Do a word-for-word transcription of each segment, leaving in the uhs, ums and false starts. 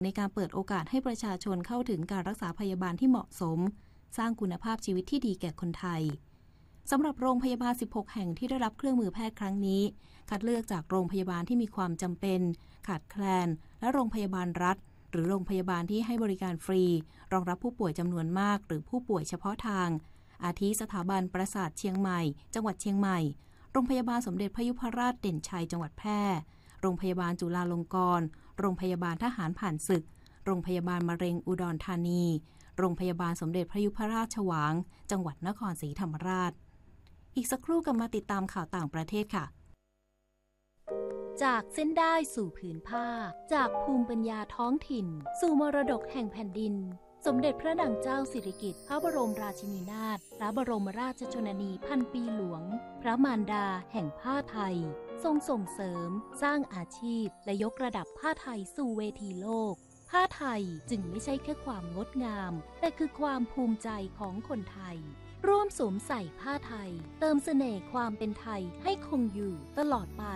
ในการเปิดโอกาสให้ประชาชนเข้าถึงการรักษาพยาบาลที่เหมาะสมสร้างคุณภาพชีวิตที่ดีแก่คนไทยสำหรับโรงพยาบาลสิบหกแห่งที่ได้รับเครื่องมือแพทย์ครั้งนี้คัดเลือกจากโรงพยาบาลที่มีความจำเป็นขาดแคลนและโรงพยาบาลรัฐหรือโรงพยาบาลที่ให้บริการฟรีรองรับผู้ป่วยจำนวนมากหรือผู้ป่วยเฉพาะทางอาทิสถาบันประสาทเชียงใหม่จังหวัดเชียงใหม่โรงพยาบาลสมเด็จพระยุพราชเด่นชัยจังหวัดแพร่โรงพยาบาลจุฬาลงกรณ์โรงพยาบาลทหารผ่านศึกโรงพยาบาลมะเร็งอุดรธานีโรงพยาบาลสมเด็จพระยุพราชฉวางจังหวัดนครศรีธรรมราชอีกสักครู่กันมาติดตามข่าวต่างประเทศค่ะจากเส้นได้สู่ผืนผ้าจากภูมิปัญญาท้องถิ่นสู่มรดกแห่งแผ่นดินสมเด็จพระนางเจ้าสิริกิติ์พระบรมราชินีนาถพระบรมราชชนนีพันปีหลวงพระมารดาแห่งผ้าไทยทรงส่งเสริมสร้างอาชีพและยกระดับผ้าไทยสู่เวทีโลกผ้าไทยจึงไม่ใช่แค่ความงดงามแต่คือความภูมิใจของคนไทยร่วมสวมใส่ผ้าไทยเติมเสน่ห์ความเป็นไทยให้คงอยู่ตลอดไป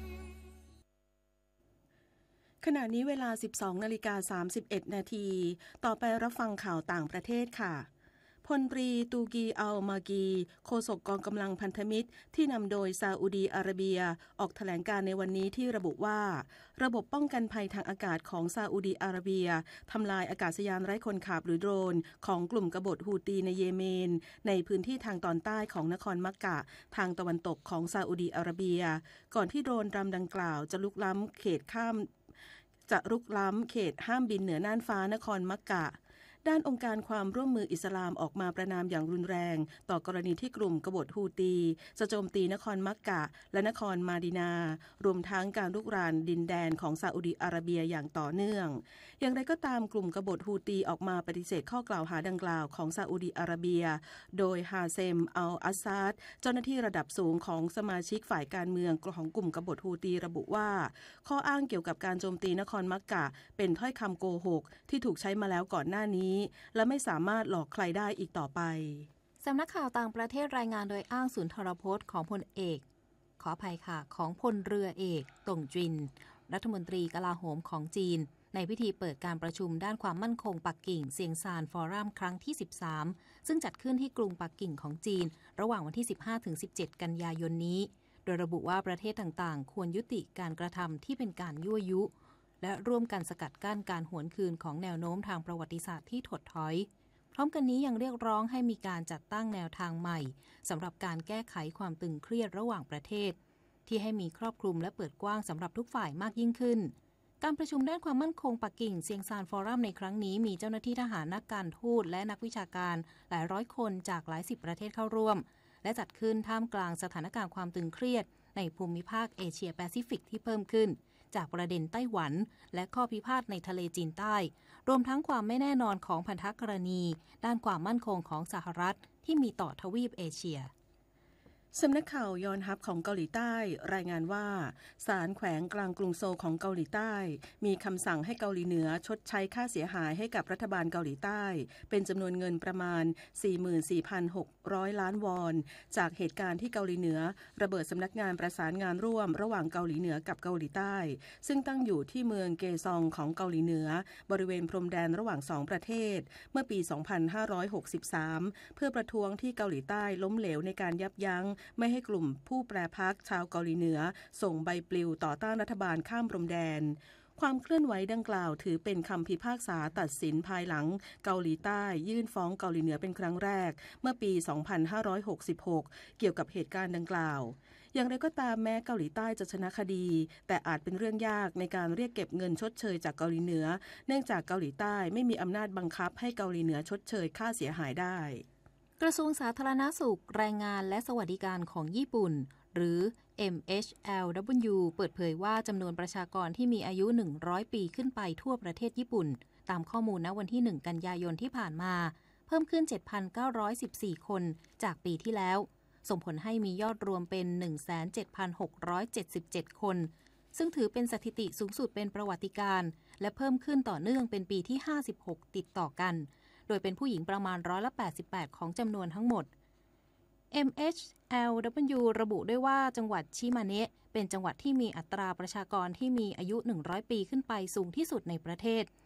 ขณะนี้เวลา สิบสองนาฬิกาสามสิบเอ็ดนาทีต่อไปรับฟังข่าวต่างประเทศค่ะพลตรีตูกีอัลมากีโฆษกกองกำลังพันธมิตรที่นำโดยซาอุดีอาระเบียออกแถลงการในวันนี้ที่ระบุว่าระบบป้องกันภัยทางอากาศของซาอุดีอาระเบียทำลายอากาศยานไร้คนขับหรือโดรนของกลุ่มกบฏฮูตีในเยเมนในพื้นที่ทางตอนใต้ของนครมักกะทางตะวันตกของซาอุดีอาระเบียก่อนที่โดรนลำดังกล่าวจะลุกล้ำเขตข้ามจะรุกล้ำเขตห้ามบินเหนือน่านฟ้านครมักกะด้านองค์การความร่วมมืออิสลามออกมาประณามอย่างรุนแรงต่อกรณีที่กลุ่มกบฏฮูตีจะโจมตีนครมักกะและนครมาดินารวมทั้งการรุกรานดินแดนของซาอุดิอาระเบียอย่างต่อเนื่องอย่างไรก็ตามกลุ่มกบฏฮูตีออกมาปฏิเสธข้อกล่าวหาดังกล่าวของซาอุดิอาระเบียโดยฮาเซมอัลอัสซาดเจ้าหน้าที่ระดับสูงของสมาชิกฝ่ายการเมืองของกลุ่มกบฏฮูตีระบุว่าข้ออ้างเกี่ยวกับการโจมตีนครมักกะเป็นถ้อยคำโกหกที่ถูกใช้มาแล้วก่อนหน้านี้และไม่สามารถหลอกใครได้อีกต่อไปสำนักข่าวต่างประเทศรายงานโดยอ้างศูนย์ทรพจน์ของพลเอกขออภัยค่ะของพลเรือเอกตงจินรัฐมนตรีกลาโหมของจีนในพิธีเปิดการประชุมด้านความมั่นคงปักกิ่งเซียงซานฟอรัมครั้งที่สิบสามซึ่งจัดขึ้นที่กรุงปักกิ่งของจีนระหว่างวันที่ สิบห้าถึงสิบเจ็ด กันยายนนี้โดยระบุว่าประเทศต่างๆควรยุติการกระทำที่เป็นการยั่วยุและร่วมกันสกัดกั้นการหวนคืนของแนวโน้มทางประวัติศาสตร์ที่ถดถอยพร้อมกันนี้ยังเรียกร้องให้มีการจัดตั้งแนวทางใหม่สำหรับการแก้ไขความตึงเครียดระหว่างประเทศที่ให้มีครอบคลุมและเปิดกว้างสำหรับทุกฝ่ายมากยิ่งขึ้นการประชุมด้านความมั่นคงปักกิ่งเซียงซานฟอรัมในครั้งนี้มีเจ้าหน้าที่ทหารนักการทูตและนักวิชาการหลายร้อยคนจากหลายสิบประเทศเข้าร่วมและจัดขึ้นท่ามกลางสถานการณ์ความตึงเครียดในภูมิภาคเอเชียแปซิฟิกที่เพิ่มขึ้นจากประเด็นไต้หวันและข้อพิพาทในทะเลจีนใต้รวมทั้งความไม่แน่นอนของพันธกรณีด้านความมั่นคงของสหรัฐที่มีต่อทวีปเอเชียสำนักข่าวยอนฮับของเกาหลีใต้รายงานว่าศาลแขวงกลางกรุงโซลของเกาหลีใต้มีคำสั่งให้เกาหลีเหนือชดใช้ค่าเสียหายให้กับรัฐบาลเกาหลีใต้เป็นจำนวนเงินประมาณ สี่หมื่นสี่พันหกร้อย ล้านวอนจากเหตุการณ์ที่เกาหลีเหนือระเบิดสำนักงานประสานงานร่วมระหว่างเกาหลีเหนือกับเกาหลีใต้ซึ่งตั้งอยู่ที่เมืองเกซองของเกาหลีเหนือบริเวณพรมแดนระหว่างสองประเทศเมื่อปี สองพันห้าร้อยหกสิบสาม เพื่อประท้วงที่เกาหลีใต้ล้มเหลวในการยับยั้งไม่ให้กลุ่มผู้แปรพรรคชาวเกาหลีเหนือส่งใบปลิวต่อต้านรัฐบาลข้ามพรมแดนความเคลื่อนไหวดังกล่าวถือเป็นคำพิพากษาตัดสินภายหลังเกาหลีใต้ยื่นฟ้องเกาหลีเหนือเป็นครั้งแรกเมื่อปี สองพันห้าร้อยหกสิบหก เกี่ยวกับเหตุการณ์ดังกล่าวอย่างไรก็ตามแม้เกาหลีใต้จะชนะคดีแต่อาจเป็นเรื่องยากในการเรียกเก็บเงินชดเชยจากเกาหลีเหนือเนื่องจากเกาหลีใต้ไม่มีอำนาจบังคับให้เกาหลีเหนือชดเชยค่าเสียหายได้กระทรวงสาธารณสุขแรงงานและสวัสดิการของญี่ปุ่นหรือ เอ็ม เอช แอล ดับเบิลยู เปิดเผยว่าจำนวนประชากรที่มีอายุหนึ่งร้อยปีขึ้นไปทั่วประเทศญี่ปุ่นตามข้อมูลณวันที่หนึ่งกันยายนที่ผ่านมาเพิ่มขึ้น เจ็ดพันเก้าร้อยสิบสี่ คนจากปีที่แล้วส่งผลให้มียอดรวมเป็น หนึ่งแสนเจ็ดพันหกร้อยเจ็ดสิบเจ็ด คนซึ่งถือเป็นสถิติสูงสุดเป็นประวัติการณ์และเพิ่มขึ้นต่อเนื่องเป็นปีที่ห้าสิบหกติดต่อกันโดยเป็นผู้หญิงประมาณร้อยละแปดสิบแปดของจำนวนทั้งหมด เอ็ม เอช แอล ดับเบิลยู ระบุด้วยว่าจังหวัดชิมาเนะเป็นจังหวัดที่มีอัตราประชากรที่มีอายุหนึ่งร้อยปีขึ้นไปสูงที่สุดในประเทศ